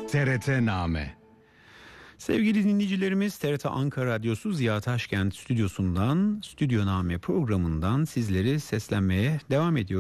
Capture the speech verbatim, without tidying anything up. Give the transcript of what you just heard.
T R T-Name. Sevgili dinleyicilerimiz, T R T Ankara Radyosu Ziya Taşkent stüdyosundan, Stüdyoname programından sizleri seslenmeye devam ediyor.